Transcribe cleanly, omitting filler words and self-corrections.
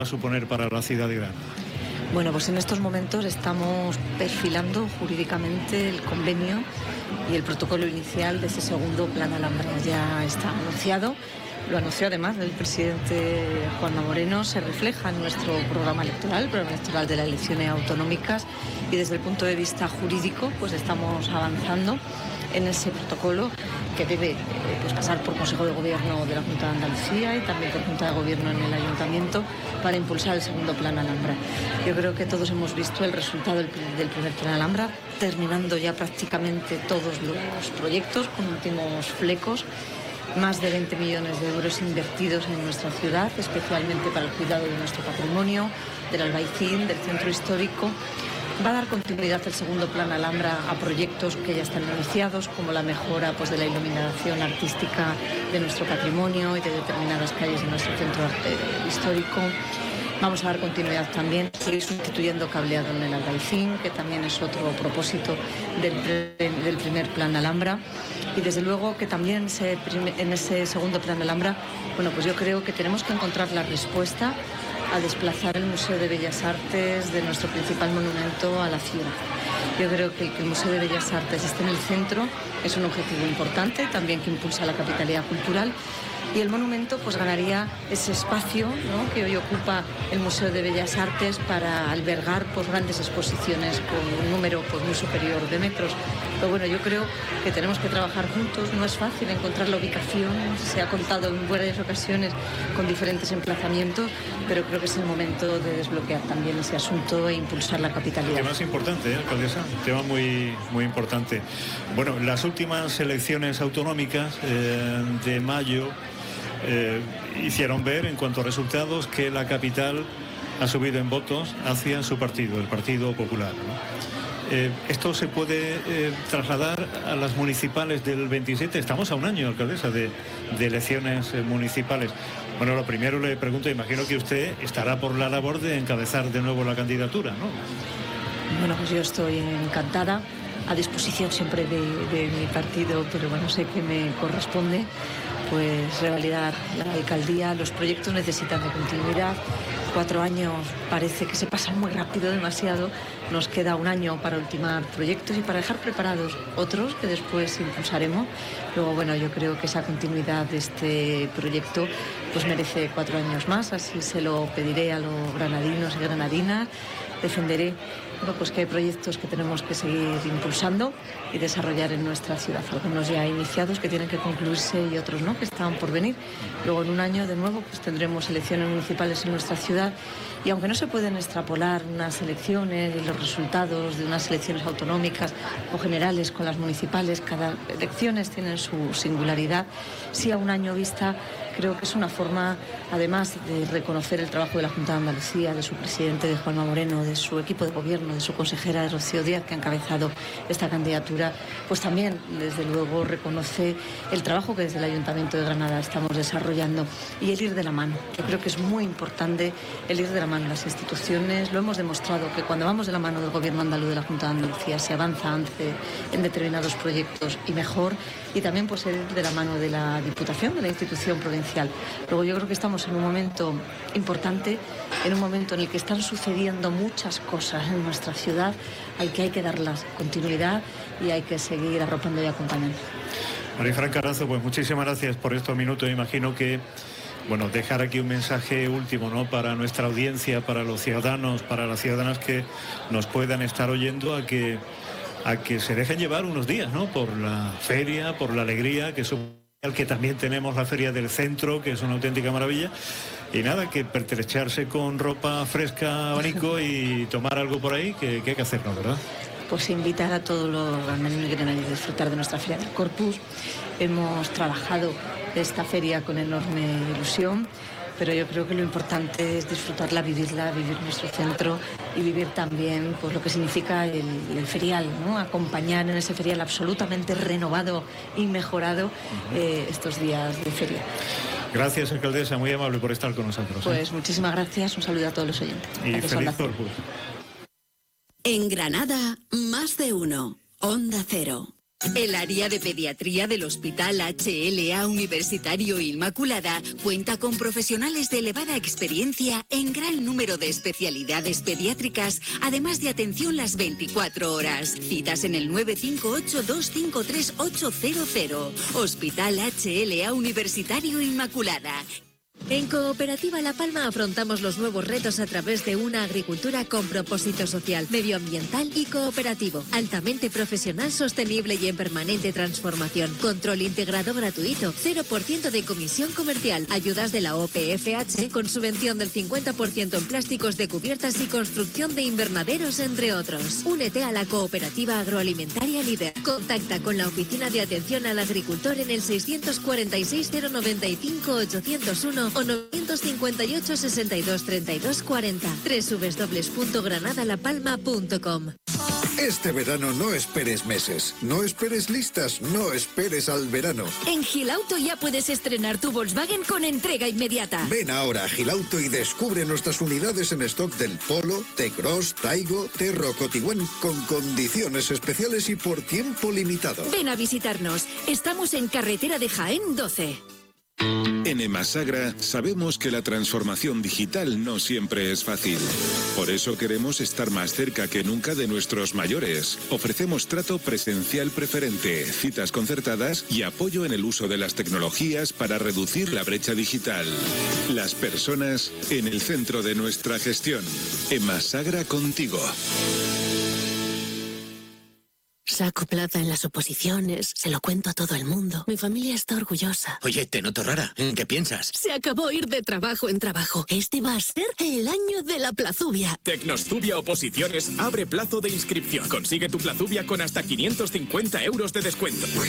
a suponer para la ciudad de Granada? Bueno, pues en estos momentos estamos perfilando jurídicamente el convenio y el protocolo inicial de ese segundo Plan Alhambra. Ya está anunciado, lo anunció además el presidente Juanma Moreno, se refleja en nuestro programa electoral de las elecciones autonómicas, y desde el punto de vista jurídico pues estamos avanzando en ese protocolo que debe pasar por Consejo de Gobierno de la Junta de Andalucía y también por Junta de Gobierno en el Ayuntamiento para impulsar el segundo Plan Alhambra. Yo creo que todos hemos visto el resultado del primer Plan Alhambra, terminando ya prácticamente todos los proyectos con últimos flecos. Más de 20 millones de euros invertidos en nuestra ciudad, especialmente para el cuidado de nuestro patrimonio, del Albaicín, del centro histórico. Va a dar continuidad el segundo Plan Alhambra a proyectos que ya están iniciados, como la mejora de la iluminación artística de nuestro patrimonio y de determinadas calles de nuestro centro histórico. Vamos a dar continuidad también, seguir sustituyendo cableado en el Albaicín, que también es otro propósito del primer Plan Alhambra. Y desde luego que también en ese segundo Plan Alhambra, bueno, pues yo creo que tenemos que encontrar la respuesta a desplazar el Museo de Bellas Artes de nuestro principal monumento a la ciudad. Yo creo que el Museo de Bellas Artes esté en el centro, es un objetivo importante, también que impulsa la capitalidad cultural, y el monumento pues ganaría ese espacio, ¿no?, que hoy ocupa el Museo de Bellas Artes para albergar grandes exposiciones con un número muy superior de metros. Pero bueno, yo creo que tenemos que trabajar juntos, no es fácil encontrar la ubicación, se ha contado en varias ocasiones con diferentes emplazamientos, pero creo que es el momento de desbloquear también ese asunto e impulsar la capitalidad. Tema más importante, alcaldesa, un tema muy, muy importante. Bueno, las últimas elecciones autonómicas de mayo hicieron ver, en cuanto a resultados, que la capital ha subido en votos hacia su partido, el Partido Popular, ¿no? ¿Esto se puede trasladar a las municipales del 27? Estamos a un año, alcaldesa, de elecciones municipales. Bueno, lo primero le pregunto, imagino que usted estará por la labor de encabezar de nuevo la candidatura, ¿no? Bueno, pues yo estoy encantada, a disposición siempre de mi partido, pero bueno, sé que me corresponde pues revalidar la alcaldía. Los proyectos necesitan de continuidad. 4 años parece que se pasan muy rápido, demasiado. Nos queda un año para ultimar proyectos y para dejar preparados otros que después impulsaremos. Luego, bueno, yo creo que esa continuidad de este proyecto pues merece 4 años más, así se lo pediré a los granadinos y granadinas. Defenderé pues que hay proyectos que tenemos que seguir impulsando y desarrollar en nuestra ciudad. Algunos ya iniciados que tienen que concluirse y otros no, que están por venir. Luego en un año de nuevo pues tendremos elecciones municipales en nuestra ciudad, y aunque no se pueden extrapolar unas elecciones y los resultados de unas elecciones autonómicas o generales con las municipales, cada elecciones tienen su singularidad, sí a un año vista creo que es una forma, además de reconocer el trabajo de la Junta de Andalucía, de su presidente, de Juanma Moreno, de su equipo de gobierno, de su consejera, de Rocío Díaz, que ha encabezado esta candidatura, pues también, desde luego, reconoce el trabajo que desde el Ayuntamiento de Granada estamos desarrollando y el ir de la mano. Yo creo que es muy importante el ir de la mano. Las instituciones lo hemos demostrado, que cuando vamos de la mano del Gobierno andaluz, de la Junta de Andalucía, se avanza en determinados proyectos y mejor, y también pues el ir de la mano de la Diputación, de la institución provincial. Luego yo creo que estamos en un momento importante, en un momento en el que están sucediendo muchas cosas en nuestra ciudad, al que hay que darlas continuidad y hay que seguir arropando y acompañando. Marifran Carazo, pues muchísimas gracias por estos minutos. Imagino que, bueno, dejar aquí un mensaje último, ¿no?, para nuestra audiencia, para los ciudadanos, para las ciudadanas que nos puedan estar oyendo, a que se dejen llevar unos días, ¿no?, por la feria, por la alegría que también tenemos la feria del centro, que es una auténtica maravilla. Y nada, que pertrecharse con ropa fresca, abanico y tomar algo por ahí, que hay que hacerlo, ¿verdad? Pues invitar a todos los granadinos y granadinas a disfrutar de nuestra feria del Corpus. Hemos trabajado esta feria con enorme ilusión, pero yo creo que lo importante es disfrutarla, vivir nuestro centro y vivir también pues lo que significa el ferial, ¿no? Acompañar en ese ferial absolutamente renovado y mejorado estos días de feria. Gracias, alcaldesa, muy amable por estar con nosotros. Pues muchísimas gracias, un saludo a todos los oyentes. Y gracias, feliz Corpus. En Granada, más de uno. Onda Cero. El área de pediatría del Hospital HLA Universitario Inmaculada cuenta con profesionales de elevada experiencia en gran número de especialidades pediátricas, además de atención las 24 horas. Citas en el 958-253-800. Hospital HLA Universitario Inmaculada. En Cooperativa La Palma afrontamos los nuevos retos a través de una agricultura con propósito social, medioambiental y cooperativo, altamente profesional, sostenible y en permanente transformación. Control integrado gratuito, 0% de comisión comercial, ayudas de la OPFH con subvención del 50% en plásticos de cubiertas y construcción de invernaderos, entre otros. Únete a la Cooperativa Agroalimentaria Líder. Contacta con la Oficina de Atención al Agricultor en el 646 095 801 o 958 62 32 40. www.granadalapalma.com. Este verano no esperes meses, no esperes listas, no esperes al verano. En Gilauto ya puedes estrenar tu Volkswagen con entrega inmediata. Ven ahora a Gilauto y descubre nuestras unidades en stock del Polo, T-Cross, Taigo, T-Roc o Tiguan con condiciones especiales y por tiempo limitado. Ven a visitarnos. Estamos en Carretera de Jaén 12. En Emasagra sabemos que la transformación digital no siempre es fácil. Por eso queremos estar más cerca que nunca de nuestros mayores. Ofrecemos trato presencial preferente, citas concertadas y apoyo en el uso de las tecnologías para reducir la brecha digital. Las personas en el centro de nuestra gestión. Emasagra contigo. Saco plaza en las oposiciones, se lo cuento a todo el mundo. Mi familia está orgullosa. Oye, te noto rara. ¿En qué piensas? Se acabó ir de trabajo en trabajo. Este va a ser el año de la plazubia. Tecnostubia Oposiciones abre plazo de inscripción. Consigue tu plazubia con hasta 550 euros de descuento.